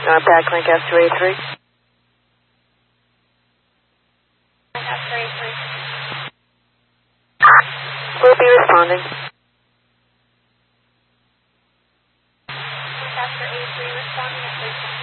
Backlink S2A3. We'll be responding. After A3 responding at 13.